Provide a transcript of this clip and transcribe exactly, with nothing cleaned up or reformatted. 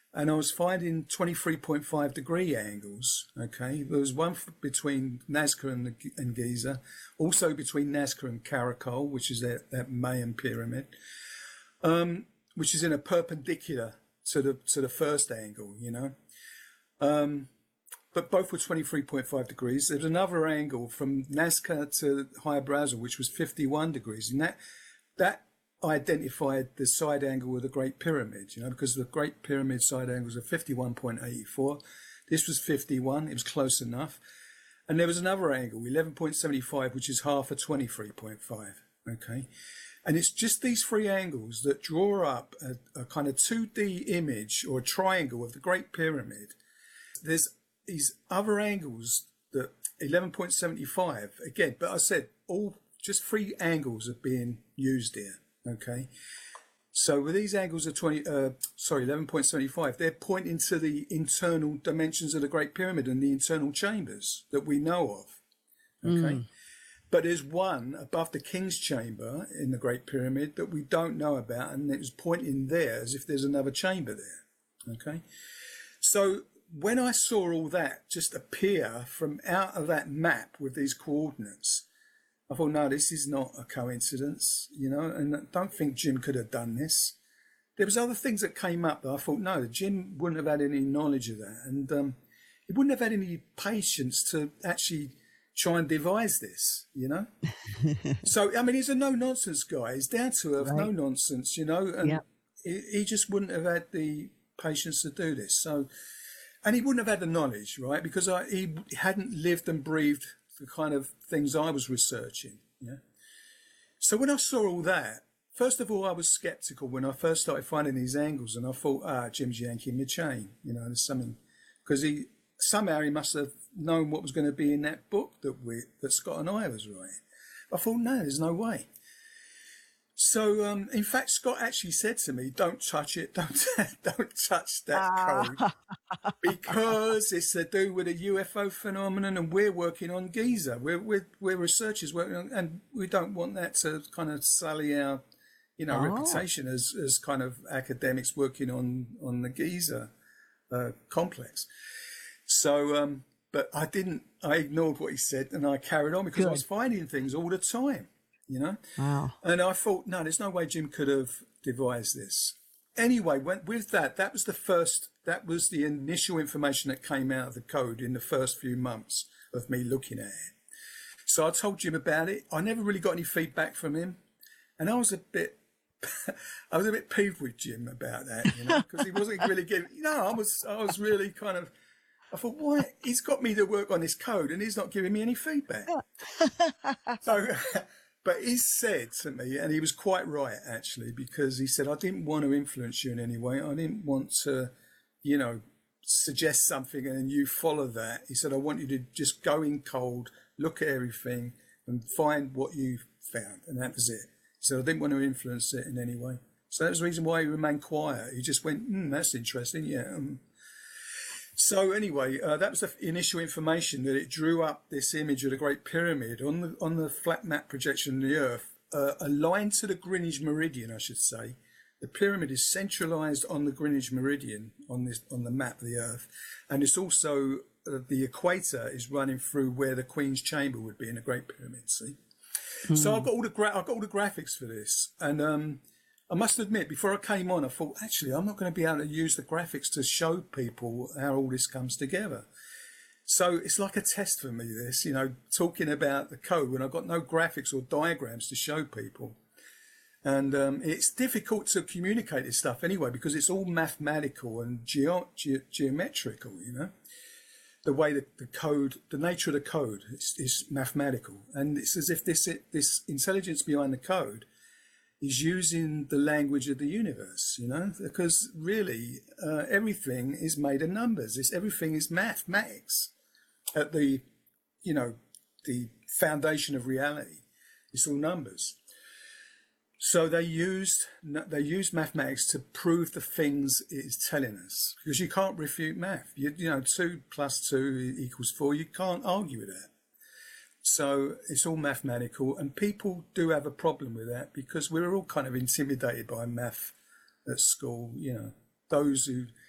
and I was finding twenty-three point five degree angles. Okay, there was one between Nazca and, and Giza, also between Nazca and Caracol, which is that, that Mayan pyramid, um, which is in a perpendicular to the to the first angle, you know. Um, but both were twenty-three point five degrees. There's another angle from Nazca to Hyabrazel, which was fifty-one degrees, and that that identified the side angle of the Great Pyramid, you know, because the Great Pyramid side angles are fifty-one point eight four. This was fifty-one. It was close enough. And there was another angle, eleven point seven five, which is half of twenty-three point five. Okay. And it's just these three angles that draw up a, a kind of two D image or a triangle of the Great Pyramid. There's these other angles that eleven point seven five, again, but I said all just three angles are being used here. Okay, so with these angles of twenty, uh, sorry, eleven point seven five, they're pointing to the internal dimensions of the Great Pyramid and the internal chambers that we know of. Okay, mm. But there's one above the King's Chamber in the Great Pyramid that we don't know about, and it was pointing there as if there's another chamber there. Okay, so when I saw all that just appear from out of that map with these coordinates, I thought, no, this is not a coincidence, you know, and I don't think Jim could have done this. There was other things that came up that I thought, no, Jim wouldn't have had any knowledge of that. And um, he wouldn't have had any patience to actually try and devise this, you know. So, I mean, he's a no-nonsense guy. He's down to earth, right. No-nonsense, you know, and yep. he, he just wouldn't have had the patience to do this. So, and he wouldn't have had the knowledge, right, because I, he hadn't lived and breathed the kind of things I was researching. Yeah. So when I saw all that, first of all, I was skeptical when I first started finding these angles, and I thought, ah, Jim's yanking the chain, you know, there's something, because he somehow he must have known what was going to be in that book that we that Scott and I was writing. I thought, no, there's no way. So, um, in fact, Scott actually said to me, don't touch it, don't don't touch that uh. code, because it's to do with a U F O phenomenon, and we're working on Giza. We're, we're, we're researchers working on, and we don't want that to kind of sully our, you know, oh. reputation as, as kind of academics working on, on the Giza uh, complex. So, um, but I didn't, I ignored what he said, and I carried on because Good. I was finding things all the time. You know, wow. And I thought, no, there's no way Jim could have devised this. Anyway, when, with that, that was the first, that was the initial information that came out of the code in the first few months of me looking at it. So I told Jim about it. I never really got any feedback from him, and I was a bit, I was a bit peeved with Jim about that, you know, because he wasn't really giving. You know, I was, I was really kind of. I thought, why? He's got me to work on this code, and he's not giving me any feedback. So. But he said to me, and he was quite right, actually, because he said, I didn't want to influence you in any way. I didn't want to, you know, suggest something and then you follow that. He said, I want you to just go in cold, look at everything and find what you found. And that was it. He said, I didn't want to influence it in any way. So that was the reason why he remained quiet. He just went, hmm, that's interesting. Yeah. Um, So anyway, uh, that was the initial information, that it drew up this image of the Great Pyramid on the on the flat map projection of the Earth, uh, aligned to the Greenwich Meridian, I should say. The pyramid is centralised on the Greenwich Meridian on this on the map of the Earth, and it's also uh, the equator is running through where the Queen's Chamber would be in the Great Pyramid. See, mm. so I've got all the gra- I've got all the graphics for this, and um, I must admit, before I came on, I thought, actually, I'm not going to be able to use the graphics to show people how all this comes together. So it's like a test for me, this, you know, talking about the code when I've got no graphics or diagrams to show people. And um, it's difficult to communicate this stuff anyway, because it's all mathematical and geo ge geometrical, you know. The way that the code, the nature of the code is, is mathematical. And it's as if this, this intelligence behind the code is using the language of the universe, you know, because really uh, everything is made of numbers. It's, everything is mathematics at the, you know, the foundation of reality. It's all numbers. So they used, they used mathematics to prove the things it is telling us, because you can't refute math. You, you know, two plus two equals four. You can't argue with that. So it's all mathematical, and people do have a problem with that because we're all kind of intimidated by math at school. You know, those who